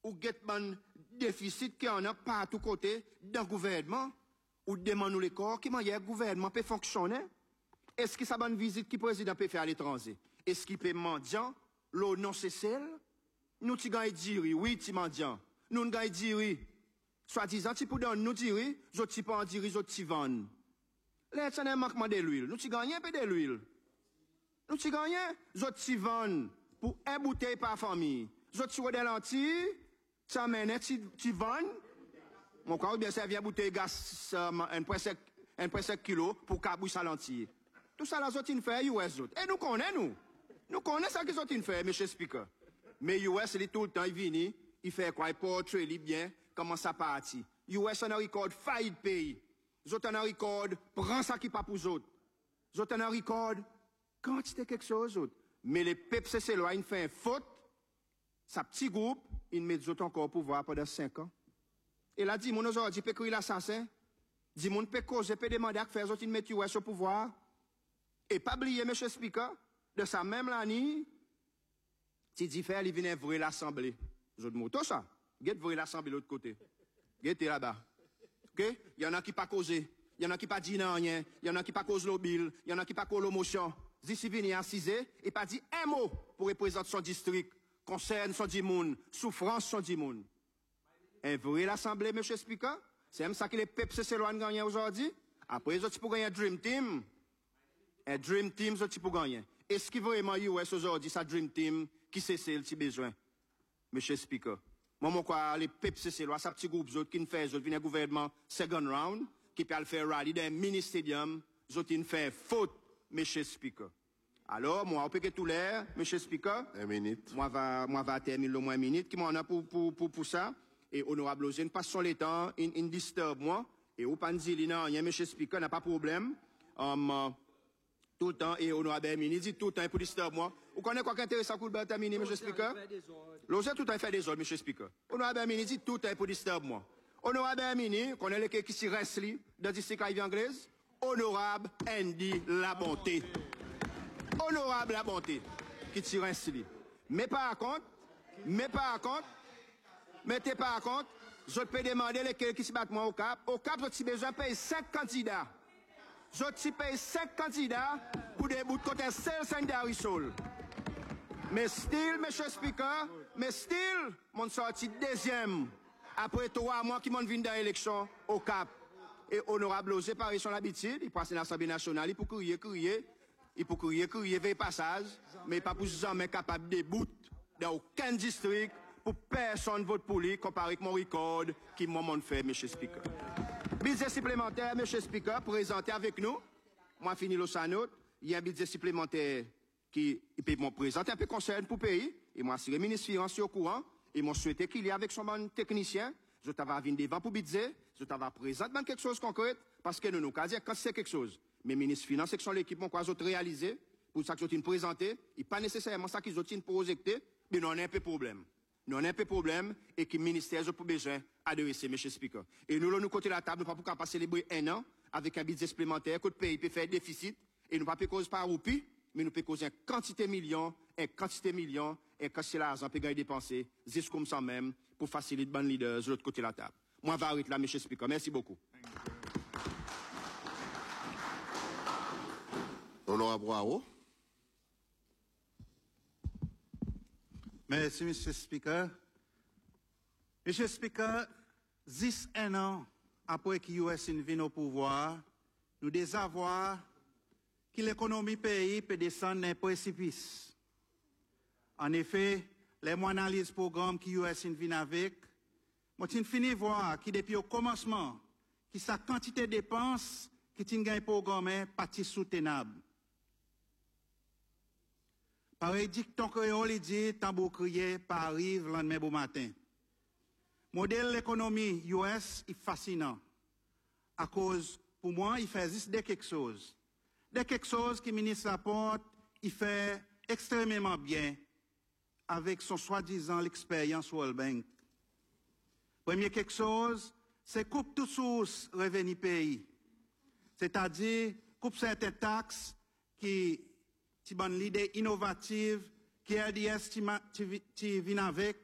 ou get un déficit qui en a pas à tous côtés dans le gouvernement, ou demande les corps, comment y a le gouvernement peut fonctionner? Est-ce que ça bonne visite qui le président peut faire à l'étranger? Est-ce qu'il peut mendiant, l'eau non cesselle? Nous t'y gagne diri, oui, t'y mendiant. Nous gagne diri. Soit-disant, t'y pour donner, nous diri, j'autres t'y pas en diri, j'autres t'y vendent. Là, t'y un manquement de l'huile. Nous t'y gagnons un peu de l'huile. Nous t'y gagnons, j'autres t'y vendent pour une bouteille par famille. J'autres t'y des lentilles, t'y mènes, t'y vendent. Mon corps, bien, ça vient bouteille gaz, 1,5 kilo pour cabouille sa lentille. Tout ça, là, ils fait US, autres. Et nous connaissons, nous. Nous connaissons ça qu'ils ont fait, monsieur Speaker. Mais US, il est tout le temps, il vient, il fait quoi, il porte, il bien, comment ça partit. US, on a record faillite pays. Ils ont un record, prends ça qui pas pour eux autres. Ils ont un record, quantité quelque chose, autres. Mais les peuples s'éloignent, fait une faute. Sa petit groupe, ils mettent autres encore au pouvoir pendant 5 ans. Et là, dit, mon aujourd'hui, peut crier l'assassin. Dit, mon peut causer, peut demander à faire autres, ils mettent US au pouvoir. Et pas oublier, monsieur Speaker, de sa même l'année, tu dis faire, il vient ouvrir l'Assemblée. Je te montre ça. Get ouvrir l'Assemblée de l'autre côté. Get là-bas. OK? Il y en a qui pas causé. Il y en a qui pas dit non rien. Il y en a qui pas cause le bill. Il y en a qui pas cause l'émotion. D'ici vient assisé et pas dit un mot pour représenter son district, concerne son dimoun, souffrance son dimoun. Ouvrir l'Assemblée, monsieur Speaker. C'est même ça que les peuples s'éloignent gagner aujourd'hui. Après, ils ont pour gagner un Dream Team. Un Dream Team, ils pour gagner. Est-ce qu'il vraiment US aujourd'hui, sa Dream Team, qui c'est le petit besoin? Monsieur Speaker. Moi, quoi, les peuples c'est là, sa petit groupe, qui ne fait, viennent gouvernement second round, qui peut le faire rally dans un mini-stadium, qui ne fait faute, monsieur Speaker. Alors, moi, on peut que tout l'air, monsieur Speaker. 1 minute. Moi, va terminer au moins 1 minute, qui m'en a pour ça. Et honorable Ozine, passons les temps, in disturb moi. Et au panzili, non, il y a monsieur Speaker, n'a pas de problème. Tout le temps, et honorable Hermini, dit tout le temps pour disturb moi. Vous connaissez quoi qui est intéressant pour le terminer, monsieur Speaker? L'osé tout le temps fait des ordres, monsieur Speaker. Honorable Hermini dit tout le temps pour disturb moi. Honorable Hermini, connaît les qui s'y reste dans le district anglaise. Honorable Andy La Bonté. Honorable La Bonté, qui s'y reste Mais par contre, mettez par contre, je peux demander lesquels qui se battent moi au Cap. Au Cap, je suis besoin de payer 5 candidats. Je paye 5 candidats pour des bouts de côté seul Saint-Darisol. Mais still, monsieur Speaker, mon sorti deuxième. Après 3 mois qui m'ont venu dans l'élection au Cap. Et honorable Osé, pareil son habitude, il passe à l'Assemblée nationale, il peut crier, veille passage, mais pas pour jamais capable de bout dans aucun district pour personne vote pour lui, comparé avec mon record qui m'a fait, monsieur Speaker. Budget supplémentaire, monsieur Speaker, présenté avec nous. Moi, fini le sanot. Il y a un budget supplémentaire qui peut me présenter un peu concerne pour le pays. Et moi, si le ministre Finance au courant, et moi, souhaité qu'il y ait avec son bon technicien, je t'avais venir devant pour budget, je t'avais présenté quelque chose de concret, parce que nous, qu'à dire quand c'est quelque chose. Mais ministre Finance, c'est que son l'équipe, quoi, ils ont réalisé, pour ça qu'ils ont présenté, et pas nécessairement ça qu'ils ont projeté, mais nous, on a un peu de problème. Nous avons un peu de problème et que le ministère a besoin d'adresser, M. Speaker. Et nous, nous, côté de la table, nous ne pouvons pas célébrer 1 an avec un budget supplémentaire que le pays peut faire déficit et nous ne pouvons pas causer par roupie, mais nous pouvons causer une quantité de millions, et quand c'est l'argent peut gagner dépenser, juste comme ça même, pour faciliter les leaders de l'autre côté de la table. Moi, je vais arrêter là, M. Speaker. Merci beaucoup. Honorable Bravo. Merci, M. Speaker. M. Speaker, 1 an après que l'US vienne au pouvoir, nous devons voir que l'économie pays peut descendre dans un précipice. En effet, les mois analyse programme que l'US vient avec, moi, je finis de voir que depuis le commencement, que sa quantité de dépenses qui est un programme pas soutenable. Pareil dicton créole, il dit, tambour crié, pas arrive, lendemain bon matin. Modèle l'économie US est fascinant. À cause, pour moi, il fait juste de quelque chose. De quelque chose que le ministre Laporte, il fait extrêmement bien avec son soi-disant l'expérience World Bank. Premier quelque chose, c'est coupe toute source revenu pays. C'est-à-dire, coupe certaines taxes qui bonne l'idée innovative qui RDS qui vient avec